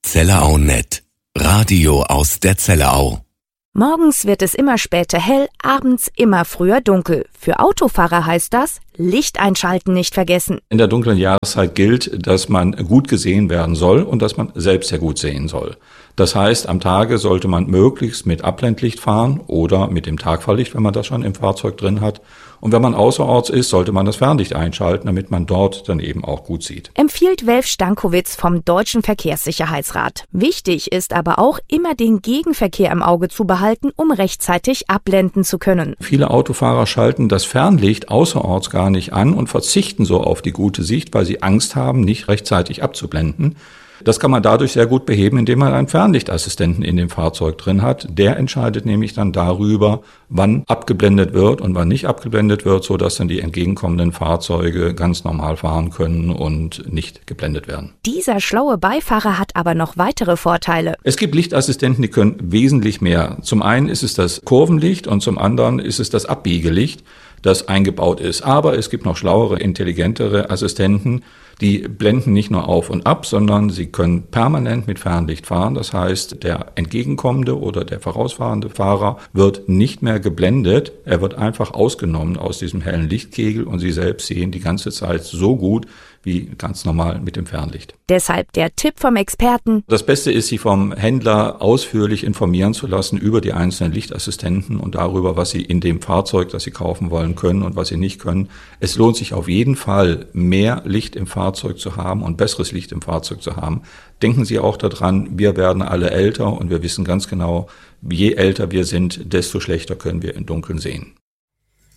ZellerauNet. Radio aus der Zellerau. Morgens wird es immer später hell, abends immer früher dunkel. Für Autofahrer heißt das, Licht einschalten nicht vergessen. In der dunklen Jahreszeit gilt, dass man gut gesehen werden soll und dass man selbst sehr gut sehen soll. Das heißt, am Tage sollte man möglichst mit Abblendlicht fahren oder mit dem Tagfahrlicht, wenn man das schon im Fahrzeug drin hat. Und wenn man außerorts ist, sollte man das Fernlicht einschalten, damit man dort dann eben auch gut sieht. Empfiehlt Welf Stankowitz vom Deutschen Verkehrssicherheitsrat. Wichtig ist aber auch, immer den Gegenverkehr im Auge zu behalten, um rechtzeitig abblenden zu können. Viele Autofahrer schalten das Fernlicht außerorts gar nicht an und verzichten so auf die gute Sicht, weil sie Angst haben, nicht rechtzeitig abzublenden. Das kann man dadurch sehr gut beheben, indem man einen Fernlichtassistenten in dem Fahrzeug drin hat. Der entscheidet nämlich dann darüber, wann abgeblendet wird und wann nicht abgeblendet wird, sodass dann die entgegenkommenden Fahrzeuge ganz normal fahren können und nicht geblendet werden. Dieser schlaue Beifahrer hat aber noch weitere Vorteile. Es gibt Lichtassistenten, die können wesentlich mehr. Zum einen ist es das Kurvenlicht und zum anderen ist es das Abbiegelicht, das eingebaut ist. Aber es gibt noch schlauere, intelligentere Assistenten, die blenden nicht nur auf und ab, sondern sie können permanent mit Fernlicht fahren. Das heißt, der entgegenkommende oder der vorausfahrende Fahrer wird nicht mehr geblendet. Er wird einfach ausgenommen aus diesem hellen Lichtkegel und Sie selbst sehen die ganze Zeit so gut wie ganz normal mit dem Fernlicht. Deshalb der Tipp vom Experten. Das Beste ist, sich vom Händler ausführlich informieren zu lassen über die einzelnen Lichtassistenten und darüber, was Sie in dem Fahrzeug, das Sie kaufen wollen, können und was Sie nicht können. Es lohnt sich auf jeden Fall, mehr Licht im Fahrzeug zu haben und besseres Licht im Fahrzeug zu haben. Denken Sie auch daran, wir werden alle älter und wir wissen ganz genau, je älter wir sind, desto schlechter können wir im Dunkeln sehen.